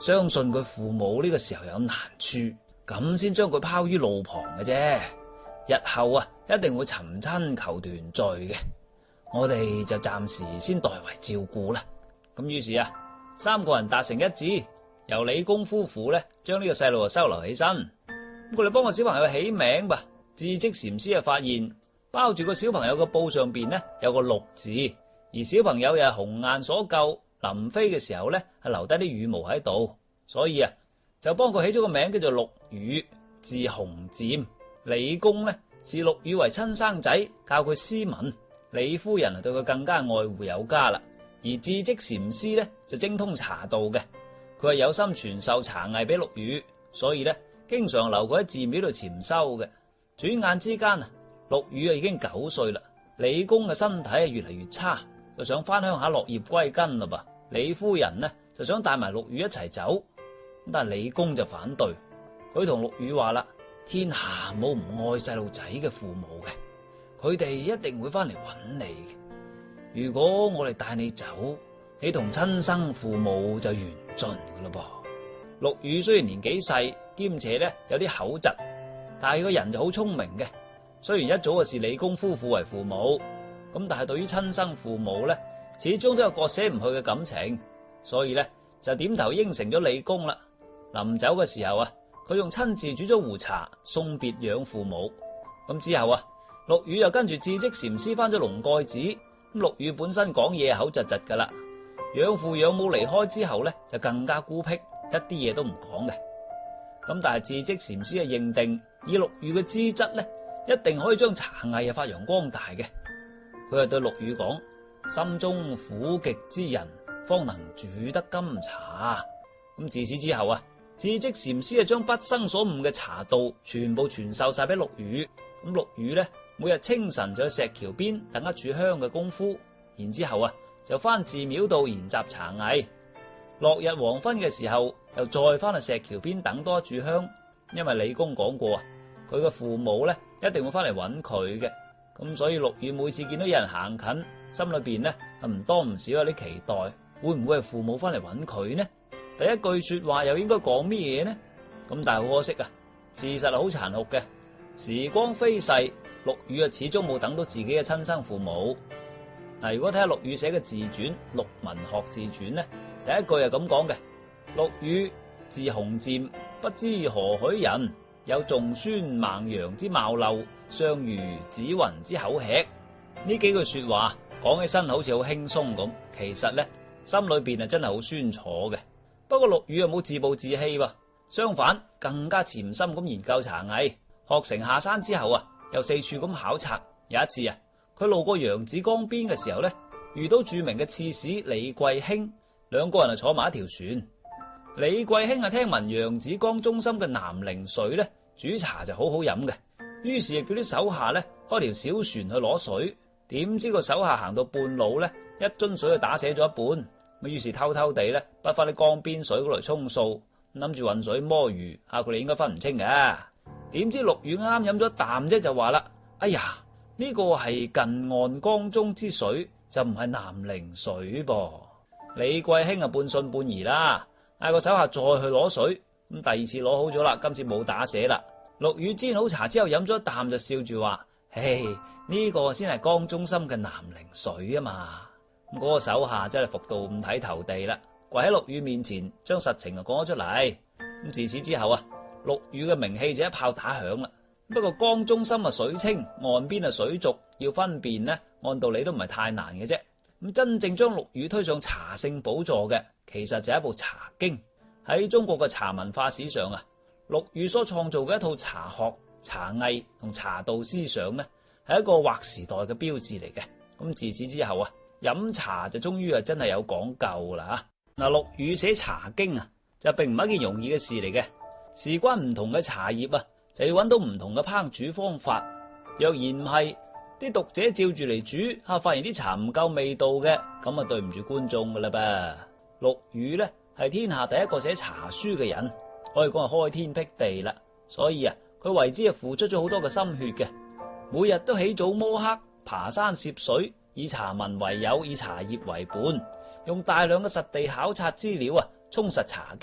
相信佢父母呢個時候有難處，咁先將佢拋於路旁嘅啫。日後啊，一定會尋親求團聚嘅。我哋就暫時先代為照顧啦。咁於是啊，三個人達成一致，由李公夫婦咧將呢個細路收留起身。咁佢哋幫個小朋友起名吧。智積禪師啊發現包住個小朋友嘅布上邊呢有個陸字，而小朋友又係紅顏所救，臨飛嘅時候咧係留低啲羽毛喺度，所以啊就幫佢起咗個名叫做陸羽，字鴻漸。李公呢視陸羽為親生仔，教佢詩文。李夫人對佢更加愛護有加啦。而智積禪師呢就精通茶道嘅，佢係有心傳授茶藝俾陸羽，所以呢經常留佢喺寺廟度潛修嘅。轉眼之間啊，陸羽已經9歲啦。李公嘅身體越嚟越差，就想翻鄉下落葉歸根啦噃。李夫人呢就想帶埋陸羽一齊走，但係李公就反對。佢同陸羽話啦：天下冇唔愛細路仔嘅父母嘅，佢哋一定會翻嚟揾你嘅。如果我哋帶你走，你同親生父母就緣盡噶啦噃。陸羽雖然年紀細，兼且咧有啲口疾，但係個人就好聰明嘅。雖然一早就視李公夫婦為父母，咁但係對於親生父母咧，始終都有割捨唔去嘅感情，所以咧就點頭應承咗李公啦。臨走嘅時候啊，佢仲親自煮咗壺茶送別養父母。咁之後啊，陸羽又跟住智積禪師翻咗龍蓋寺。咁陸羽本身講嘢口窒窒噶啦，養父養母離開之後咧，就更加孤僻，一啲嘢都唔講嘅。咁但係智積禪師係認定以陸羽嘅資質咧，一定可以將茶藝發揚光大嘅。佢係對陸羽講：心中苦極之人，方能煮得甘茶。咁自此之後啊，智積禪師係將畢生所悟嘅茶道全部傳授晒俾陸羽。咁陸羽咧，每日清晨就去石橋邊等一炷香嘅功夫，然之後啊就翻寺廟度研習茶藝。落日黃昏嘅時候，又再翻去石橋邊等多一炷香。因為李公講過啊，佢嘅父母咧一定會翻嚟揾佢嘅。咁所以陸羽每次見到有人行近，心裏邊咧係唔多唔少有啲期待，會唔會係父母翻嚟揾佢呢？第一句說話又應該講咩嘢呢？咁但係好可惜啊，事實係好殘酷嘅。時光飛逝，陸羽啊始終冇等到自己嘅親生父母。嗱，如果睇下陸羽寫嘅自傳《陸文學自傳》呢，第一句係咁講嘅：陸羽字鴻漸，不知何許人，有仲孫孟陽之貌陋，相如子雲之口吃。呢幾句說話講起身好似好輕鬆咁，其實呢心裏邊啊真係好酸楚嘅。不過陸羽又冇自暴自棄喎，相反更加潛心咁研究茶藝。學成下山之後啊，又四處咁考察。有一次啊，佢路過揚子江邊嘅時候呢，遇到著名嘅刺史李貴卿，兩個人啊坐埋一條船。李貴卿啊聽聞揚子江中心嘅南陵水呢煮茶就好好飲嘅，於是叫啲手下呢開條小船去攞水。點知個手下行到半路呢，一樽水就打瀉咗一半，咁於是偷偷地呢滗翻啲江邊水嗰嚟充數，諗住渾水摸魚，佢哋應該分唔清嘅。點知陸羽啱飲咗一啖啫，就話啦：哎呀，呢個係近岸江中之水，就唔係南陵水噃。李貴卿啊半信半疑啦，嗌個手下再去攞水。咁第二次攞好咗啦，今次冇打瀉啦。陸羽煎好茶之後飲咗一啖就笑住話：嘿，呢個先係江中心嘅南陵水啊嘛。咁嗰個手下真係服到五體投地啦，跪喺陸羽面前將實情講咗出嚟。咁自此之後啊，陸羽嘅名氣就一炮打響啦。不過江中心啊水清，岸邊啊水濁，要分辨呢，按道理都唔係太難嘅啫。咁真正將陸羽推上茶聖寶座嘅，其實就係一部茶經。喺中國嘅茶文化史上啊，陸羽所創造嘅一套茶學、茶藝同茶道思想呢，係一個劃時代嘅標誌嚟嘅。咁自此之後啊，飲茶就終於係真係有講究啦吓。嗱，陸羽寫茶經啊，就並唔係一件容易嘅事嚟嘅。事關唔同嘅茶葉啊，就要揾到唔同嘅烹煮方法。若然唔係，啲讀者照住嚟煮，發現啲茶唔夠味道嘅，咁啊對唔住觀眾噶啦噃。陸羽呢係天下第一個寫茶書嘅人，可以講係開天闢地啦。所以啊，佢為之付出咗好多嘅心血嘅，每日都起早摸黑，爬山涉水，以茶文為友，以茶葉為本，用大量嘅實地考察資料充實茶經。